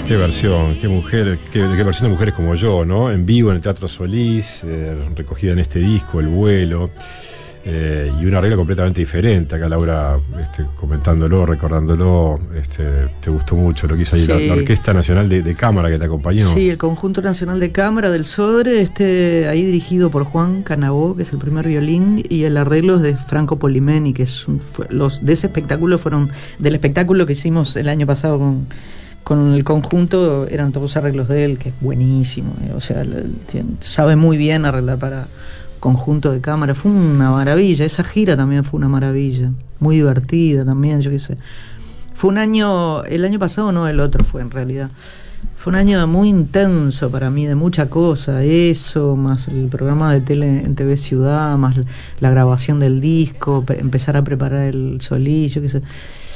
Qué versión, qué mujer, qué versión de Mujeres como yo, ¿no? En vivo en el Teatro Solís, recogida en este disco, El Vuelo, y un arreglo completamente diferente. Acá Laura, comentándolo, recordándolo, te gustó mucho lo que hizo ahí la Orquesta Nacional de Cámara que te acompañó. Sí, el Conjunto Nacional de Cámara del Sodre, ahí dirigido por Juan Canabó, que es el primer violín, y el arreglo es de Franco Polimeni, que de ese espectáculo del espectáculo que hicimos el año pasado con el conjunto, eran todos arreglos de él, que es buenísimo, o sea, sabe muy bien arreglar para conjunto de cámara. Fue una maravilla, esa gira también fue una maravilla, muy divertida también, yo qué sé. Fue un año, el año pasado no, el otro fue en realidad. Fue un año muy intenso para mí, de mucha cosa, eso, más el programa de tele en TV Ciudad, más la grabación del disco, empezar a preparar el Solís, yo qué sé.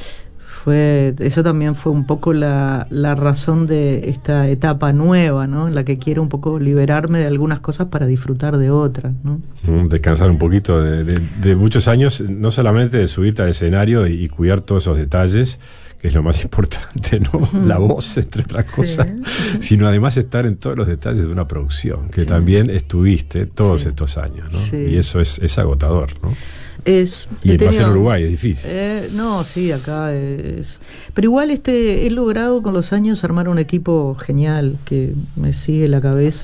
Eso también fue un poco la razón de esta etapa nueva, ¿no? En la que quiero un poco liberarme de algunas cosas para disfrutar de otras, ¿no? Descansar un poquito de muchos años, no solamente de subirte al escenario y cuidar todos esos detalles, que es lo más importante, ¿no? La voz, entre otras cosas, sino además estar en todos los detalles de una producción, que también estuviste todos estos años, ¿no? Sí. Y eso es agotador, ¿no? Y más en Uruguay es difícil. No, sí, acá es. Pero igual he logrado con los años armar un equipo genial que me sigue la cabeza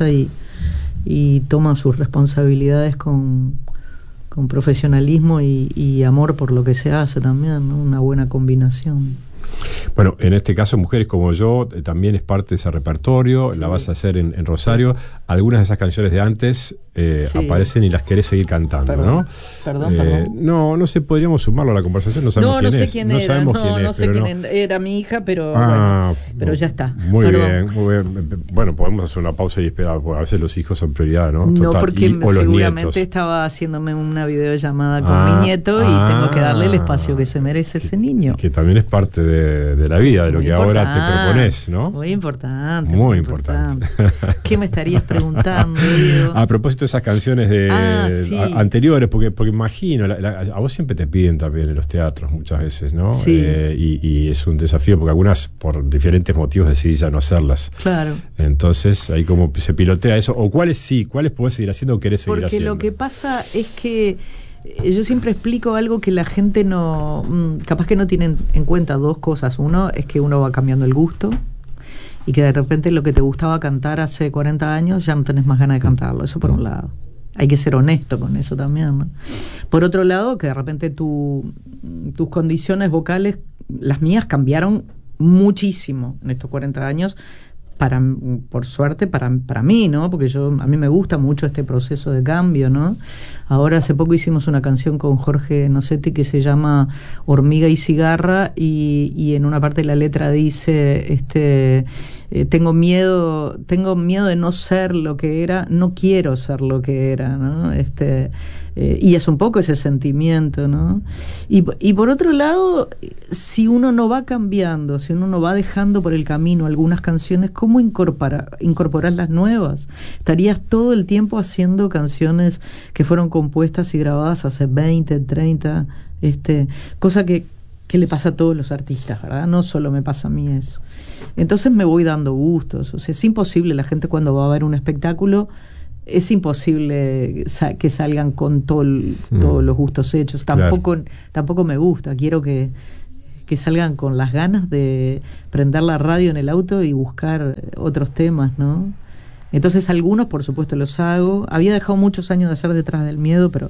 y toma sus responsabilidades con profesionalismo y amor por lo que se hace también, ¿no? Una buena combinación. Bueno, en este caso Mujeres como yo también es parte de ese repertorio, la vas a hacer en Rosario. Algunas de esas canciones de antes aparecen y las querés seguir cantando, perdón, ¿no? Perdón. No sé, podríamos sumarlo a la conversación, no sabemos quién es. No sé quién era, no sé quién era mi hija, pero bueno, pero ya está. Muy bien. Bueno, podemos hacer una pausa y esperar, porque a veces los hijos son prioridad, ¿no? No, porque seguramente nietos. Estaba haciéndome una videollamada con mi nieto y tengo que darle el espacio que se merece ese niño. Que también es parte de la vida, de lo que ahora te propones, ¿no? Muy importante. Muy importante. ¿Qué me estarías preguntando, Diego? A propósito de esas canciones anteriores, porque imagino, a vos siempre te piden también en los teatros muchas veces, ¿no? Sí. Y es un desafío, porque algunas por diferentes motivos decidís ya no hacerlas. Claro. Entonces, ahí como se pilotea eso. ¿O cuáles podés seguir haciendo o querés seguir haciendo? Porque lo que pasa es que yo siempre explico algo que la gente capaz que no tienen en cuenta dos cosas. Uno es que uno va cambiando el gusto y que de repente lo que te gustaba cantar hace 40 años ya no tenés más ganas de cantarlo. Eso por un lado. Hay que ser honesto con eso también, ¿no? Por otro lado, que de repente tus condiciones vocales, las mías, cambiaron muchísimo en estos 40 años. Por suerte para mí, ¿no? Porque a mí me gusta mucho este proceso de cambio, ¿no? Ahora hace poco hicimos una canción con Jorge Nocetti que se llama Hormiga y Cigarra y en una parte de la letra dice tengo miedo de no ser lo que era, no quiero ser lo que era, ¿no? Y es un poco ese sentimiento, ¿no? Y por otro lado, si uno no va cambiando, si uno no va dejando por el camino algunas canciones, ¿cómo incorporar las nuevas? Estarías todo el tiempo haciendo canciones que fueron compuestas y grabadas hace 20, 30, cosa que le pasa a todos los artistas, ¿verdad? No solo me pasa a mí eso. Entonces me voy dando gustos, o sea, es imposible, la gente cuando va a ver un espectáculo es imposible que salgan con todos los gustos hechos. Tampoco me gusta. Quiero que salgan con las ganas de prender la radio en el auto y buscar otros temas, ¿no? Entonces algunos, por supuesto, los hago. Había dejado muchos años de hacer Detrás del Miedo, pero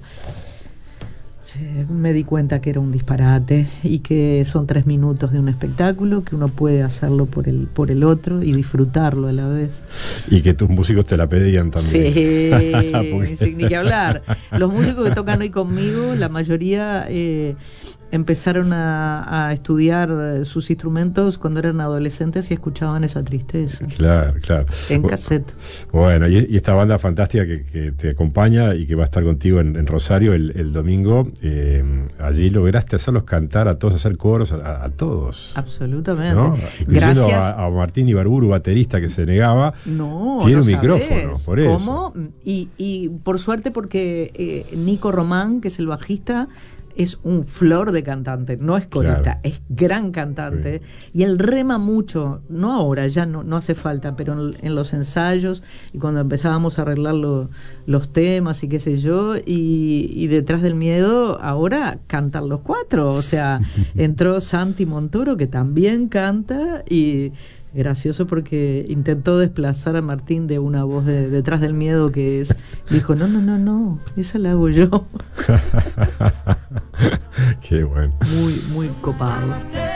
me di cuenta que era un disparate y que son 3 minutos de un espectáculo, que uno puede hacerlo por el otro y disfrutarlo a la vez. Y que tus músicos te la pedían también. Sí, sin ni que hablar. Los músicos que tocan hoy conmigo, la mayoría empezaron a estudiar sus instrumentos cuando eran adolescentes y escuchaban esa tristeza. Claro. En cassette. Bueno, y esta banda fantástica que te acompaña y que va a estar contigo en Rosario el domingo, allí lograste hacerlos cantar a todos, hacer coros a todos. Absolutamente. ¿No? Incluyendo Gracias a Martín Ibarburu, baterista, que se negaba. No, tiene un sabés. micrófono, por eso. ¿Cómo? Y por suerte, porque Nico Román, que es el bajista, es un flor de cantante, no es corista, Claro. es gran cantante, y él rema mucho, no ahora, ya no hace falta, pero en los ensayos y cuando empezábamos a arreglar los temas y qué sé yo, y detrás del miedo ahora cantan los cuatro, o sea, entró Santi Montoro que también canta, y gracioso porque intentó desplazar a Martín de una voz de detrás del miedo que es, dijo, no, esa la hago yo. Qué bueno. Muy copado.